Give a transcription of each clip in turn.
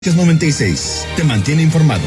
96 te mantiene informado.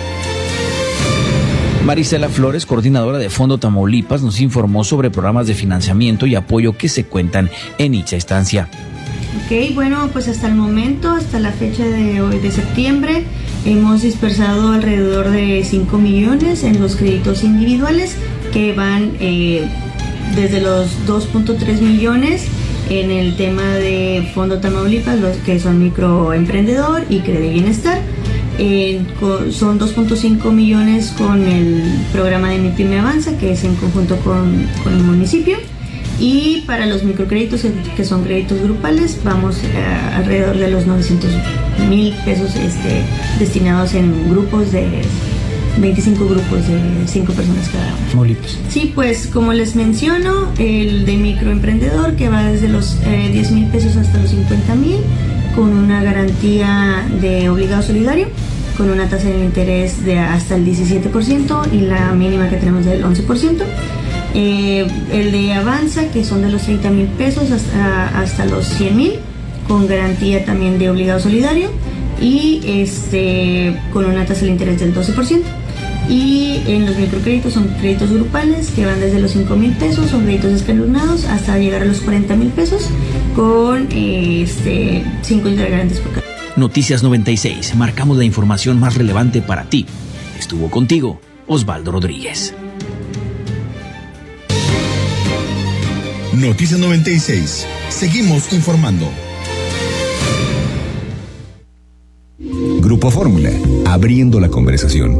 Marisela Flores, coordinadora de Fondo Tamaulipas, nos informó sobre programas de financiamiento y apoyo que se cuentan en dicha estancia. Ok, bueno, pues hasta el momento, hasta la fecha de hoy de septiembre, hemos dispersado alrededor de 5 millones en los créditos individuales que van desde los 2.3 millones en el tema de Fondo Tamaulipas, los que son microemprendedor y Crede Bienestar. Son 2.5 millones con el programa de Mi Pyme Avanza, que es en conjunto con el municipio. Y para los microcréditos, que son créditos grupales, vamos alrededor de los 900,000 pesos destinados en grupos de 25 grupos de 5 personas cada uno. Sí, pues como les menciono, el de microemprendedor que va desde los 10,000 pesos hasta los 50,000, con una garantía de obligado solidario, con una tasa de interés de hasta el 17% y la mínima que tenemos del 11%. El de Avanza, que son de los 30,000 pesos hasta los 100,000, con garantía también de obligado solidario y con una tasa de interés del 12%. Y en los microcréditos son créditos grupales que van desde los 5,000 pesos, son créditos escalonados hasta llegar a los 40,000 pesos con 5 integrantes por cada. Noticias 96, marcamos la información más relevante para ti. Estuvo contigo Osvaldo Rodríguez. Noticias 96, seguimos informando. Grupo Fórmula, abriendo la conversación.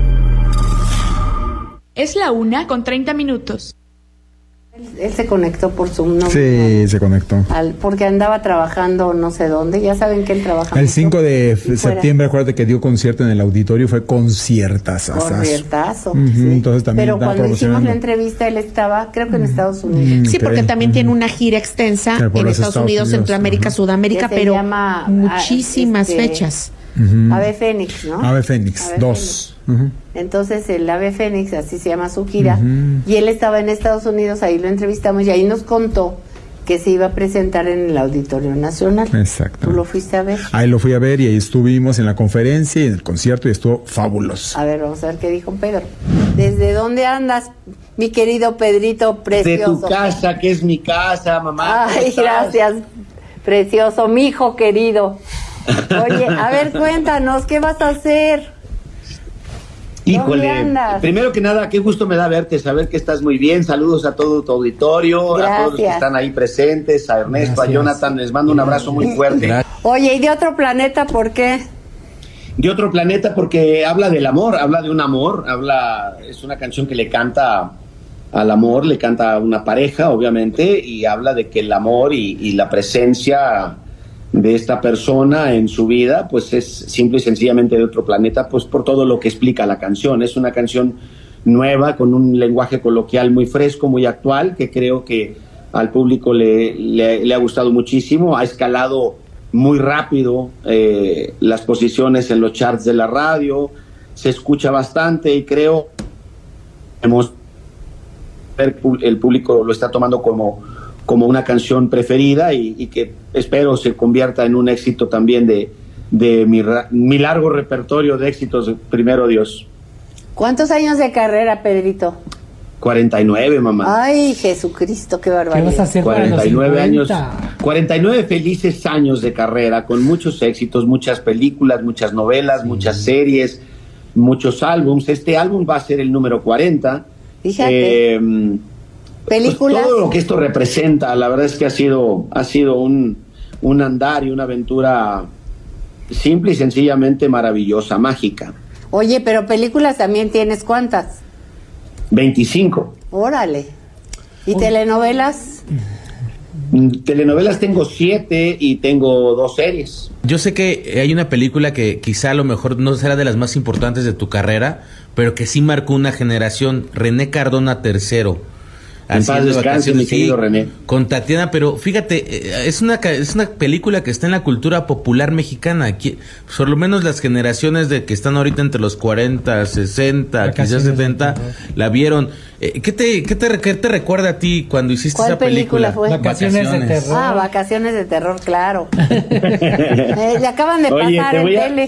Es la 1:30. Él se conectó por Zoom, ¿no? Sí, se conectó. Porque andaba trabajando no sé dónde, ya saben que él trabaja. El 5 de septiembre, acuérdate que dio concierto en el auditorio, fue conciertazo. Conciertazo. Sí. Entonces también pero cuando hicimos la entrevista, él estaba, creo que en Estados Unidos. Sí, porque también tiene una gira extensa en Estados Unidos, Centroamérica, Sudamérica, pero llama, muchísimas fechas. Ave Fénix, ¿no? Ave Fénix, 2. Entonces el Ave Fénix, así se llama su gira, y él estaba en Estados Unidos, ahí lo entrevistamos y ahí nos contó que se iba a presentar en el Auditorio Nacional. Exacto. ¿Tú lo fuiste a ver? Ahí lo fui a ver y ahí estuvimos en la conferencia y en el concierto y estuvo fabuloso. A ver, vamos a ver qué dijo Pedro. ¿Desde dónde andas, mi querido Pedrito precioso? De tu casa, que es mi casa, mamá. Ay, gracias, precioso, mi hijo querido. Oye, a ver, cuéntanos, ¿qué vas a hacer? Híjole, primero que nada, qué gusto me da verte, saber que estás muy bien. Saludos a todo tu auditorio, gracias. A todos los que están ahí presentes, a Ernesto, gracias. A Jonathan, les mando un abrazo muy fuerte. Gracias. Oye, ¿y de otro planeta por qué? De otro planeta porque habla del amor, habla de un amor, es una canción que le canta al amor, le canta a una pareja, obviamente, y habla de que el amor y la presencia de esta persona en su vida, pues es simple y sencillamente de otro planeta, pues por todo lo que explica la canción. Es una canción nueva, con un lenguaje coloquial muy fresco, muy actual, que creo que al público le ha gustado muchísimo. Ha escalado muy rápido las posiciones en los charts de la radio, se escucha bastante y creo el público lo está tomando como una canción preferida y que espero se convierta en un éxito también de mi largo repertorio de éxitos, primero Dios. ¿Cuántos años de carrera, Pedrito? 49, mamá. Ay, Jesucristo, qué barbaridad. ¿Qué vas a hacer 49 años, 49 felices años de carrera, con muchos éxitos, muchas películas, muchas novelas, muchas series, muchos álbums. Este álbum va a ser el número 40. Fíjate. Películas. Pues todo lo que esto representa, la verdad es que ha sido un andar y una aventura simple y sencillamente maravillosa, mágica. Oye, pero películas también tienes, ¿cuántas? 25. Órale. ¿Y telenovelas? Telenovelas tengo 7 y tengo 2 series. Yo sé que hay una película que quizá a lo mejor no será de las más importantes de tu carrera, pero que sí marcó una generación, René Cardona III. haciendo Vacaciones, mi querido René. Con Tatiana, pero fíjate, es una película que está en la cultura popular mexicana. Aquí, por lo menos las generaciones de que están ahorita entre los 40, 60, quizás 70, la vieron. ¿Qué te recuerda a ti cuando hiciste esa película? Fue? Vacaciones de terror. Vacaciones de terror, claro. Le acaban de pasar en tele.